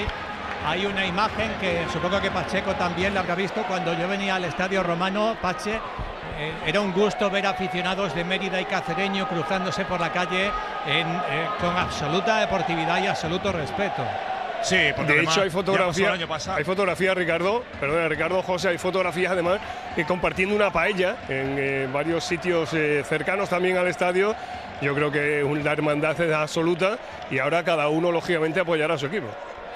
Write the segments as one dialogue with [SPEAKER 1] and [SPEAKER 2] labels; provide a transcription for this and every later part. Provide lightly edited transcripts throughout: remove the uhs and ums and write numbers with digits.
[SPEAKER 1] Hay una imagen que supongo que Pacheco también la habrá visto cuando yo venía al Estadio Romano, Pache. Era un gusto ver aficionados de Mérida y Cacereño cruzándose por la calle con absoluta deportividad y absoluto respeto.
[SPEAKER 2] Sí, porque
[SPEAKER 3] de hecho hay fotografías, Ricardo, José, hay fotografías además compartiendo una paella en varios sitios cercanos también al estadio. Yo creo que la hermandad es absoluta y ahora cada uno lógicamente apoyará a su equipo.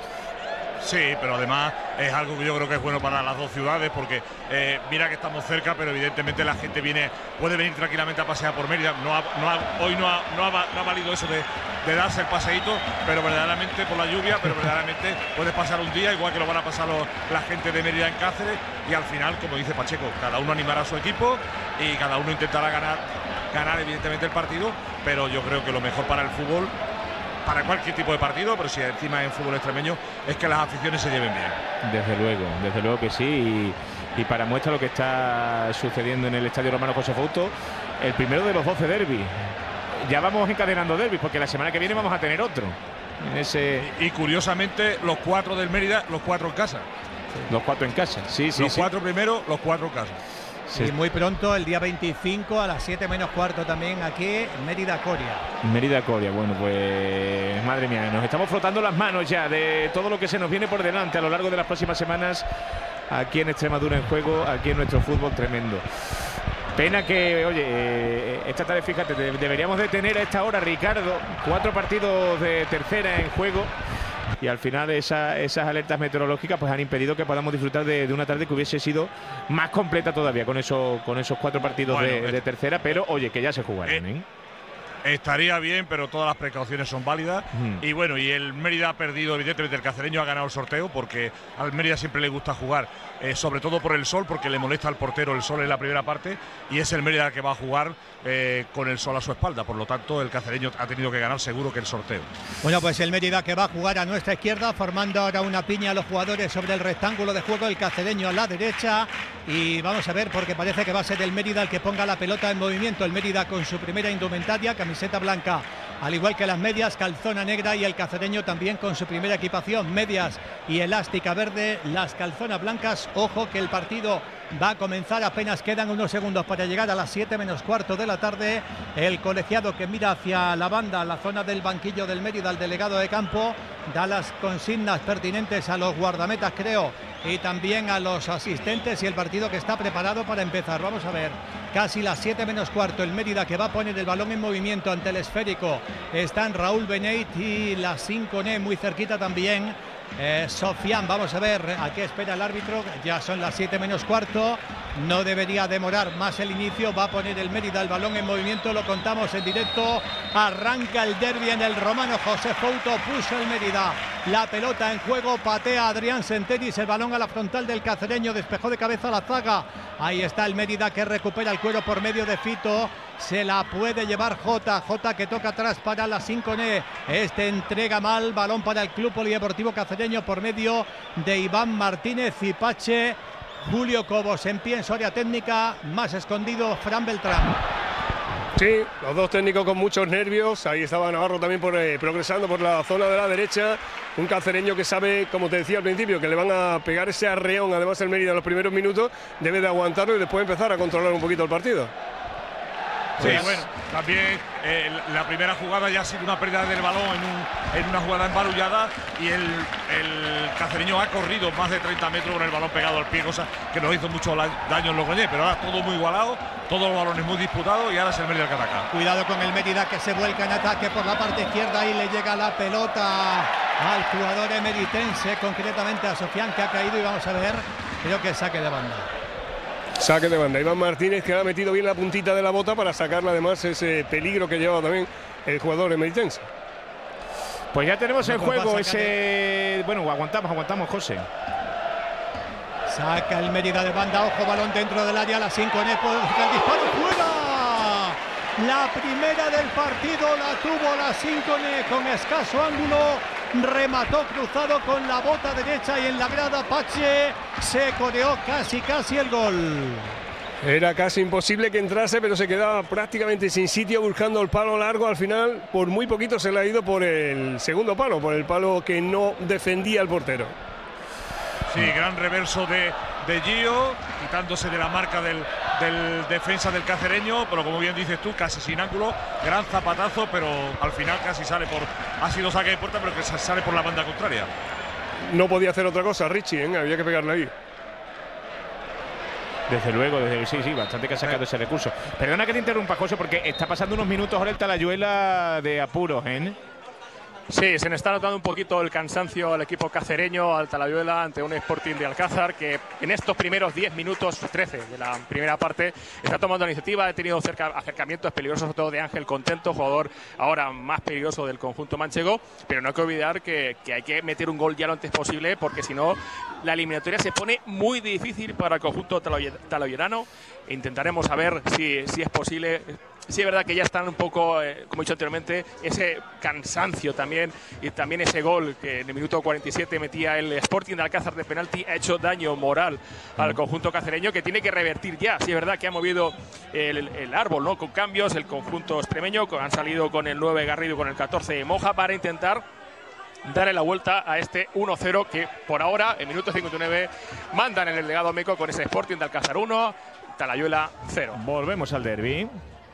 [SPEAKER 2] Sí, pero además es algo que yo creo que es bueno para las dos ciudades porque mira que estamos cerca, pero evidentemente la gente puede venir tranquilamente a pasear por Mérida. Hoy no ha valido eso de darse el paseíto, pero verdaderamente por la lluvia, pero verdaderamente puedes pasar un día igual que lo van a pasar la gente de Mérida en Cáceres y al final, como dice Pacheco, cada uno animará a su equipo y cada uno intentará ganar evidentemente el partido, pero yo creo que lo mejor para el fútbol, para cualquier tipo de partido, pero si encima en fútbol extremeño, es que las aficiones se lleven bien.
[SPEAKER 4] Desde luego que sí. Y para muestra lo que está sucediendo en el Estadio Romano José Fouto, el primero de los 12 derbis. Ya vamos encadenando derbis, porque la semana que viene vamos a tener otro.
[SPEAKER 2] Y curiosamente, los 4 del Mérida, los 4 en casa.
[SPEAKER 4] Los 4 en casa, sí.
[SPEAKER 2] Los 4 primeros, los 4 en casa.
[SPEAKER 1] Sí. Y muy pronto, el día 25 a las 7 menos cuarto también aquí en Mérida Coria. Bueno, pues
[SPEAKER 4] madre mía, nos estamos frotando las manos ya de todo lo que se nos viene por delante a lo largo de las próximas semanas aquí en Extremadura en juego, aquí en nuestro fútbol tremendo. Pena que, oye, esta tarde, fíjate, deberíamos de tener a esta hora, Ricardo, 4 partidos de tercera en juego. Y al final esas alertas meteorológicas pues han impedido que podamos disfrutar de una tarde que hubiese sido más completa todavía con esos 4 partidos de tercera, pero oye, que ya se jugaron.
[SPEAKER 2] Estaría bien, pero todas las precauciones son válidas. Y bueno, y el Mérida ha perdido, evidentemente el cacereño ha ganado el sorteo porque al Mérida siempre le gusta jugar, sobre todo por el sol, porque le molesta al portero el sol en la primera parte, y es el Mérida el que va a jugar con el sol a su espalda. Por lo tanto, el cacereño ha tenido que ganar seguro que el sorteo.
[SPEAKER 1] Bueno, pues el Mérida que va a jugar a nuestra izquierda, formando ahora una piña a los jugadores sobre el rectángulo de juego, el cacereño a la derecha. Y vamos a ver, porque parece que va a ser el Mérida el que ponga la pelota en movimiento. El Mérida con su primera indumentaria, camiseta blanca, al igual que las medias, calzona negra, y el cacereño también con su primera equipación, medias y elástica verde, las calzonas blancas. Ojo que el partido va a comenzar, apenas quedan unos segundos para llegar a las 7 menos cuarto de la tarde. El colegiado que mira hacia la banda, la zona del banquillo del Mérida, el delegado de campo, da las consignas pertinentes a los guardametas, creo, y también a los asistentes, y el partido que está preparado para empezar. Vamos a ver, casi las 7 menos cuarto, el Mérida que va a poner el balón en movimiento ante el esférico. Están Raúl Beneit y la 5N muy cerquita también. Sofian, vamos a ver a qué espera el árbitro. Ya son las 7 menos cuarto, no debería demorar más el inicio. Va a poner el Mérida el balón en movimiento, lo contamos en directo. Arranca el derbi en el Romano José Fouto, puso el Mérida la pelota en juego, patea Adrián Senteris, el balón a la frontal del cacereño, despejó de cabeza la zaga. Ahí está el Mérida que recupera el cuero por medio de Fito. Se la puede llevar Jota que toca atrás para la 5N. Entrega mal, balón para el Club Polideportivo Cacereño por medio de Iván Martínez y Pache. Julio Cobos en pie en su área técnica, más escondido Fran Beltrán.
[SPEAKER 3] Sí, los dos técnicos con muchos nervios. Ahí estaba Navarro también progresando por la zona de la derecha. Un cacereño que sabe, como te decía al principio, que le van a pegar ese arreón. Además el Mérida en los primeros minutos debe de aguantarlo y después empezar a controlar un poquito el partido.
[SPEAKER 2] Sí, bueno, también la primera jugada ya ha sido una pérdida del balón en una jugada embarullada, y el cacereño ha corrido más de 30 metros con el balón pegado al pie, cosa que nos hizo mucho daño en Logroñés, pero ahora todo muy igualado, todos los balones muy disputados, y ahora es el Mérida el que ataca.
[SPEAKER 1] Cuidado con el Mérida que se vuelca en ataque por la parte izquierda y le llega la pelota al jugador emeritense, concretamente a Sofian, que ha caído, y vamos a ver, creo que saque de banda.
[SPEAKER 3] Saque de banda. Iván Martínez, que ha metido bien la puntita de la bota para sacarle además ese peligro que lleva también el jugador emeritense.
[SPEAKER 4] Pues ya tenemos en juego ese... Bueno, aguantamos, José.
[SPEAKER 1] Saca el Mérida de banda, ojo, balón dentro del área, la 5N, el disparo fuera. La primera del partido la tuvo la 5N con escaso ángulo, remató cruzado con la bota derecha y en la grada Pache se coreó casi el gol.
[SPEAKER 3] Era casi imposible que entrase, pero se quedaba prácticamente sin sitio buscando el palo largo. Al final, por muy poquito se le ha ido por el segundo palo, por el palo que no defendía el portero.
[SPEAKER 2] Sí, gran reverso de Gio, quitándose de la marca del defensa del cacereño, pero como bien dices tú, casi sin ángulo, gran zapatazo, pero al final casi sale por, ha sido saque de puerta, pero que sale por la banda contraria.
[SPEAKER 3] No podía hacer otra cosa, Richie, había que pegarle ahí.
[SPEAKER 4] Desde luego, sí, bastante que ha sacado ese recurso. Perdona que te interrumpa, José, porque está pasando unos minutos ahora el Talayuela de apuros, ¿eh?
[SPEAKER 5] Sí, se le está notando un poquito el cansancio al equipo cacereño, al Talayuela, ante un Sporting de Alcázar que en estos primeros 10 minutos, 13 de la primera parte, está tomando la iniciativa. Ha tenido acercamientos peligrosos, sobre todo de Ángel Contento, jugador ahora más peligroso del conjunto manchego, pero no hay que olvidar que hay que meter un gol ya lo antes posible, porque si no, la eliminatoria se pone muy difícil para el conjunto talayuelano. Intentaremos saber si es posible. Sí, es verdad que ya están un poco, como he dicho anteriormente, ese cansancio también, y también ese gol que en el minuto 47 metía el Sporting de Alcázar de penalti ha hecho daño moral al conjunto cacereño, que tiene que revertir ya. Sí, es verdad que ha movido el árbol, ¿no?, con cambios, el conjunto extremeño, han salido con el 9 Garrido, con el 14 Moja, para intentar darle la vuelta a este 1-0 que por ahora, en minuto 59, mandan en el legado meco con ese Sporting de Alcázar 1, Talayuela 0.
[SPEAKER 4] Volvemos al derbi.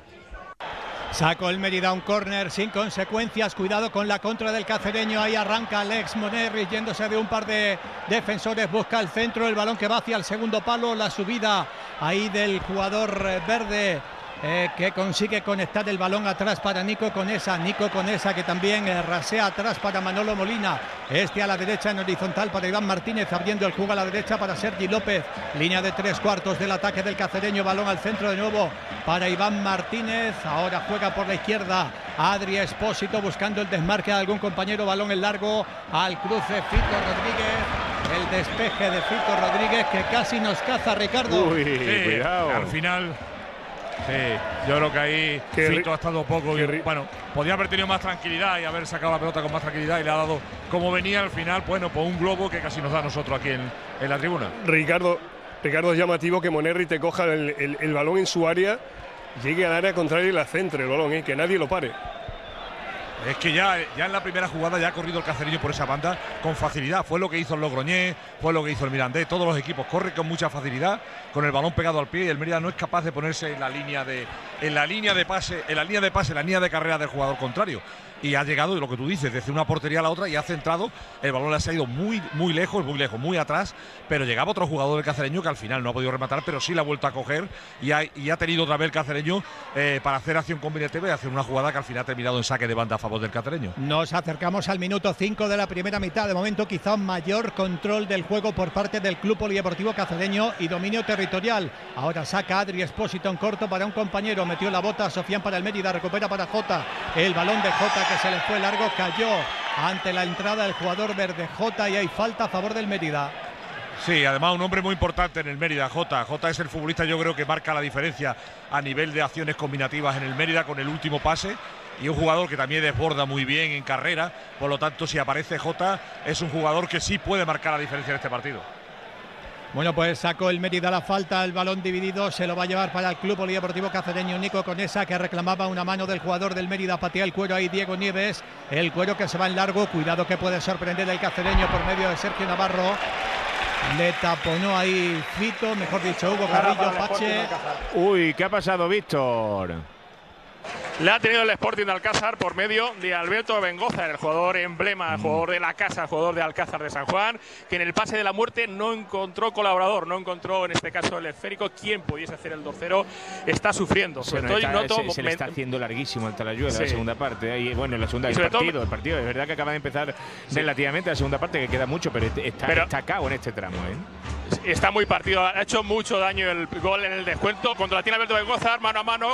[SPEAKER 1] Sacó el Mérida un córner sin consecuencias. Cuidado con la contra del cacereño. Ahí arranca Alex Monerri yéndose de un par de defensores. Busca el centro. El balón que va hacia el segundo palo. La subida ahí del jugador verde. Que consigue conectar el balón atrás para Nico Conesa que también rasea atrás para Manolo Molina, a la derecha en horizontal para Iván Martínez, abriendo el juego a la derecha para Sergi López, línea de 3/4 del ataque del cacereño, balón al centro de nuevo para Iván Martínez, ahora juega por la izquierda Adri Espósito buscando el desmarque de algún compañero, balón en largo al cruce Fito Rodríguez, el despeje de Fito Rodríguez que casi nos caza, Ricardo.
[SPEAKER 4] Uy, cuidado.
[SPEAKER 2] Al final. Sí, yo creo que ahí Fito ha estado poco. Bueno, podía haber tenido más tranquilidad y haber sacado la pelota con más tranquilidad, y le ha dado como venía al final, bueno, pues un globo que casi nos da a nosotros aquí en la tribuna.
[SPEAKER 3] Ricardo, es llamativo que Monerri te coja el balón en su área, llegue al área contraria y la centre el balón, que nadie lo pare.
[SPEAKER 2] Es que ya en la primera jugada ya ha corrido el cacereño por esa banda con facilidad. Fue lo que hizo el Logroñés, fue lo que hizo el Mirandés. Todos los equipos corren con mucha facilidad, con el balón pegado al pie, y el Mérida no es capaz de ponerse en la línea de pase, en la línea de carrera del jugador contrario. Y ha llegado, lo que tú dices, desde una portería a la otra y ha centrado. El balón le ha ido muy lejos, muy atrás, pero llegaba otro jugador del cacereño que al final no ha podido rematar, pero sí la ha vuelto a coger y ha tenido otra vez el cacereño para hacer acción combinativa y hacer una jugada que al final ha terminado en saque de banda a favor del cacereño.
[SPEAKER 1] Nos acercamos al minuto 5 de la primera mitad. De momento quizá un mayor control del juego por parte del Club Polideportivo Cacereño y dominio territorial. Ahora saca Adri Espósito en corto para un compañero, metió la bota Sofián para el Mérida, recupera para Jota, el balón de Jota que se le fue largo, cayó ante la entrada del jugador verde Jota y hay falta a favor del Mérida.
[SPEAKER 2] Sí, además un hombre muy importante en el Mérida, Jota es el futbolista, yo creo que marca la diferencia a nivel de acciones combinativas en el Mérida con el último pase, y un jugador que también desborda muy bien en carrera. Por lo tanto, si aparece Jota, es un jugador que sí puede marcar la diferencia en este partido.
[SPEAKER 1] Bueno, pues sacó el Mérida la falta, el balón dividido, se lo va a llevar para el Club Polideportivo Cacereño. Nico Conesa, que reclamaba una mano del jugador del Mérida, patea el cuero ahí Diego Nieves, el cuero que se va en largo, cuidado que puede sorprender el cacereño por medio de Sergio Navarro. Le taponó ahí Fito, mejor dicho Hugo Carrillo, Pache.
[SPEAKER 4] Uy, ¿qué ha pasado, Víctor?
[SPEAKER 5] Le ha tenido el Sporting de Alcázar por medio de Alberto Bengoza, el jugador emblema, el jugador de la casa, el jugador de Alcázar de San Juan, que en el pase de la muerte no encontró colaborador, no encontró en este caso el esférico quien pudiese hacer el 2-0. Está sufriendo.
[SPEAKER 4] Se le está haciendo larguísimo el Talayuela, sí. La segunda parte. Y bueno, en la segunda el partido. Es verdad que acaba de empezar relativamente la segunda parte, que queda mucho, pero está cao en este tramo,
[SPEAKER 5] Está muy partido, ha hecho mucho daño el gol en el descuento. Cuando la tiene Alberto Bengoza, mano a mano,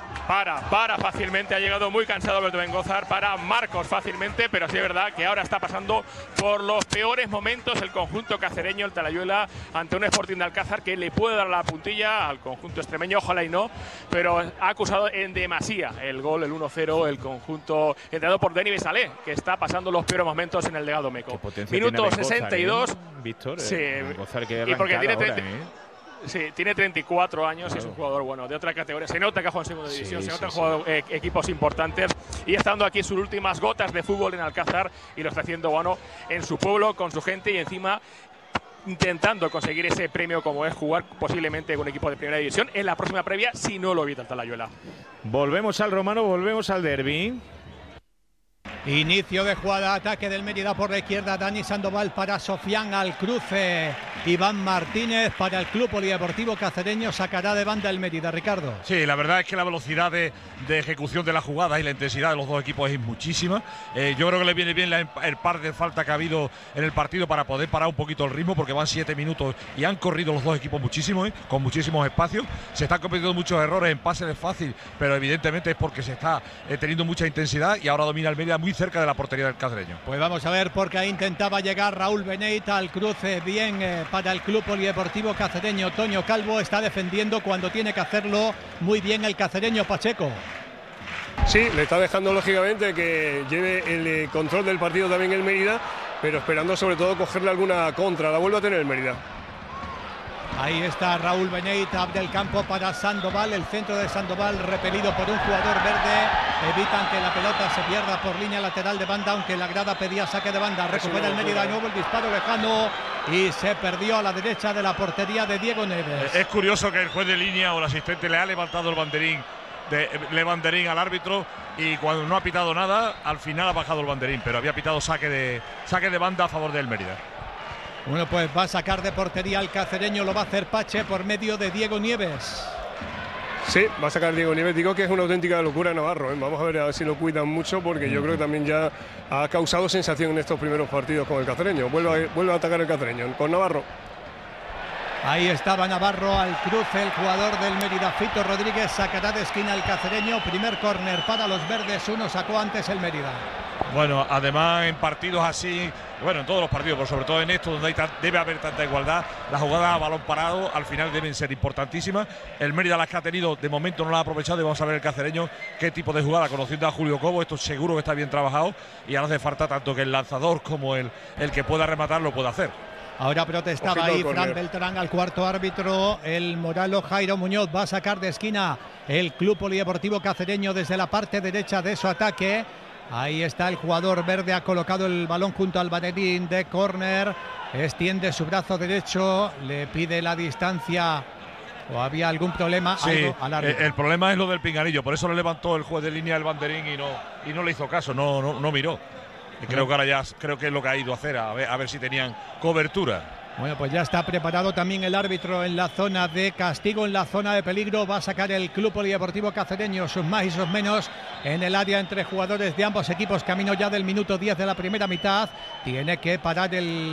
[SPEAKER 5] para fácilmente, ha llegado muy cansado Alberto Bengozar, para Marcos fácilmente, pero sí es verdad que ahora está pasando por los peores momentos el conjunto cacereño, el Talayuela, ante un Sporting de Alcázar que le puede dar la puntilla al conjunto extremeño, ojalá y no, pero ha acusado en demasía el gol, el 1-0, el conjunto entrenado por Denis Besalé, que está pasando los peores momentos en el legado meco.
[SPEAKER 4] Minuto
[SPEAKER 5] 62.
[SPEAKER 4] Víctor,
[SPEAKER 5] sí,
[SPEAKER 4] Bengozar que
[SPEAKER 5] y porque tiene
[SPEAKER 4] ahora,
[SPEAKER 5] Sí, tiene 34 años, claro. Y es un jugador bueno de otra categoría. Se nota que ha jugado en segunda división, se nota que ha jugado equipos importantes y estando aquí sus últimas gotas de fútbol en Alcázar y lo está haciendo bueno en su pueblo, con su gente y encima intentando conseguir ese premio como es jugar posiblemente con un equipo de primera división en la próxima previa si no lo evita el Talayuela.
[SPEAKER 4] Volvemos al Romano, volvemos al derbi.
[SPEAKER 1] Inicio de jugada, ataque del Mérida por la izquierda, Dani Sandoval para Sofián, al cruce Iván Martínez para el Club Polideportivo Cacereño, sacará de banda el Mérida, Ricardo.
[SPEAKER 2] Sí, la verdad es que la velocidad de ejecución de las jugadas y la intensidad de los dos equipos es muchísima. Yo creo que le viene bien el par de falta que ha habido en el partido para poder parar un poquito el ritmo, porque van 7 minutos y han corrido los dos equipos muchísimo, con muchísimos espacios. Se están cometiendo muchos errores en pases de fácil, pero evidentemente es porque se está teniendo mucha intensidad y ahora domina el Mérida muy cerca de la portería del Cacereño.
[SPEAKER 1] Pues vamos a ver, porque ahí intentaba llegar Raúl Beneit al cruce, bien para el Club Polideportivo Cacereño. Toño Calvo está defendiendo cuando tiene que hacerlo muy bien el cacereño, Pacheco.
[SPEAKER 3] Sí, le está dejando lógicamente que lleve el control del partido también el Mérida, pero esperando sobre todo cogerle alguna contra. La vuelve a tener el Mérida.
[SPEAKER 1] Ahí está Raúl Beneit, abre el campo para Sandoval, el centro de Sandoval repelido por un jugador verde, evitan que la pelota se pierda por línea lateral de banda, aunque la grada pedía saque de banda, recupera el Mérida de nuevo, el disparo lejano y se perdió a la derecha de la portería de Diego Neves.
[SPEAKER 2] Es curioso que el juez de línea o el asistente le ha levantado el banderín al árbitro y cuando no ha pitado nada, al final ha bajado el banderín, pero había pitado saque de banda a favor del Mérida.
[SPEAKER 1] Bueno, pues va a sacar de portería al cacereño, lo va a hacer Pache por medio de Diego Nieves.
[SPEAKER 3] Sí, va a sacar Diego Nieves. Digo que es una auténtica locura Navarro, ¿eh? Vamos a ver si lo cuidan mucho, porque yo creo que también ya ha causado sensación en estos primeros partidos con el cacereño. Vuelve a atacar el cacereño con Navarro.
[SPEAKER 1] Ahí estaba Navarro al cruce, el jugador del Mérida, Fito Rodríguez, sacará de esquina el cacereño. Primer córner para los verdes, uno sacó antes el Mérida.
[SPEAKER 2] Bueno, además en partidos así, bueno, en todos los partidos, pero sobre todo en estos donde debe haber tanta igualdad, las jugadas a balón parado al final deben ser importantísimas. El Mérida las que ha tenido de momento no las ha aprovechado y vamos a ver el cacereño qué tipo de jugada, conociendo a Julio Cobo, esto seguro que está bien trabajado y ahora hace falta tanto que el lanzador como el que pueda rematar lo pueda hacer.
[SPEAKER 1] Ahora protestaba ahí Fran Beltrán al cuarto árbitro, el moralo Jairo Muñoz va a sacar de esquina el Club Polideportivo Cacereño desde la parte derecha de su ataque. Ahí está el jugador verde, ha colocado el balón junto al banderín de córner, extiende su brazo derecho, le pide la distancia o había algún problema.
[SPEAKER 2] Sí,
[SPEAKER 1] al árbitro.
[SPEAKER 2] El problema es lo del pinganillo, por eso le levantó el juez de línea el banderín y no le hizo caso, no miró. Y creo que ahora ya creo que es lo que ha ido a hacer, a ver si tenían cobertura.
[SPEAKER 1] Bueno, pues ya está preparado también el árbitro en la zona de castigo, en la zona de peligro. Va a sacar el Club Polideportivo Cacereño sus más y sus menos en el área entre jugadores de ambos equipos. Camino ya del minuto 10 de la primera mitad. Tiene que parar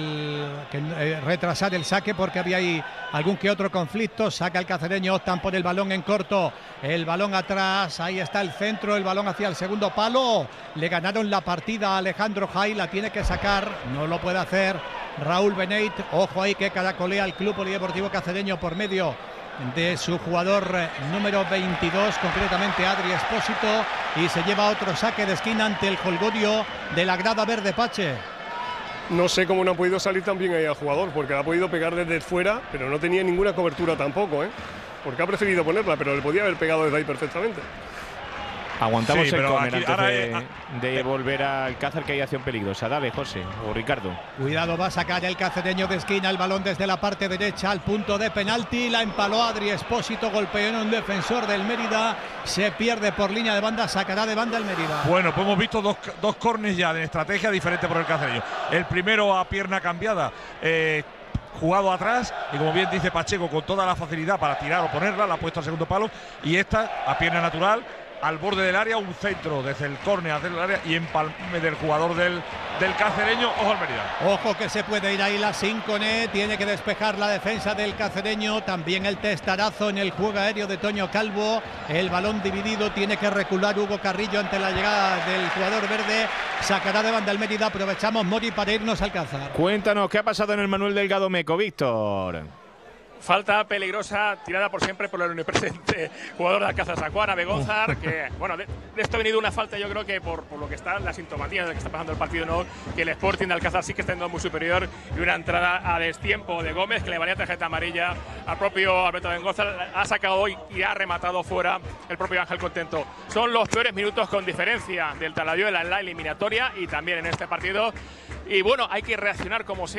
[SPEAKER 1] retrasar el saque porque había ahí algún que otro conflicto. Saca el cacereño, optan por el balón en corto. El balón atrás, ahí está el centro, el balón hacia el segundo palo. Le ganaron la partida a Alejandro Jai, la tiene que sacar, no lo puede hacer Raúl Beneit. Ojo ahí que caracolea el Club Polideportivo Cacereño por medio de su jugador número 22, concretamente Adri Espósito, y se lleva otro saque de esquina ante el jolgorio de la grada verde, Pache.
[SPEAKER 3] No sé cómo no ha podido salir tan bien ahí al jugador, porque ha podido pegar desde fuera, pero no tenía ninguna cobertura tampoco, porque ha preferido ponerla, pero le podía haber pegado desde ahí perfectamente.
[SPEAKER 4] Aguantamos
[SPEAKER 2] sí,
[SPEAKER 4] el córner
[SPEAKER 2] antes
[SPEAKER 4] de volver al Alcázar, que hay acción peligrosa. Dale, José o Ricardo.
[SPEAKER 1] Cuidado, va a sacar el cacereño de esquina, el balón desde la parte derecha al punto de penalti. La empaló Adri Espósito, golpeó en un defensor del Mérida. Se pierde por línea de banda, sacará de banda el Mérida.
[SPEAKER 2] Bueno, pues hemos visto dos córneres ya de estrategia diferente por el cacereño. El primero a pierna cambiada, jugado atrás y como bien dice Pacheco, con toda la facilidad para tirar o ponerla, la ha puesto al segundo palo, y esta a pierna natural al borde del área, un centro desde el córner hacia el área y empalme del jugador del cacereño. Ojo al Mérida.
[SPEAKER 1] Ojo que se puede ir ahí la Sincone, tiene que despejar la defensa del cacereño, también el testarazo en el juego aéreo de Toño Calvo, el balón dividido, tiene que recular Hugo Carrillo ante la llegada del jugador verde, sacará de banda el Mérida. Aprovechamos, Mori, para irnos al Alcázar.
[SPEAKER 4] Cuéntanos qué ha pasado en el Manuel Delgado Meco, Víctor.
[SPEAKER 5] Falta peligrosa, tirada por siempre por el omnipresente jugador de Alcázar Sacuana, Begózar, que, bueno, de esto ha venido una falta, yo creo que por lo que está, la sintomatía de lo que está pasando el partido, no, que el Sporting de Alcázar sí que está yendo muy superior, y una entrada a destiempo de Gómez, que le valía tarjeta amarilla al propio Alberto Begózar, ha sacado hoy y ha rematado fuera el propio Ángel Contento. Son los peores minutos con diferencia del Talaviola en la eliminatoria y también en este partido, y bueno, hay que reaccionar como sea.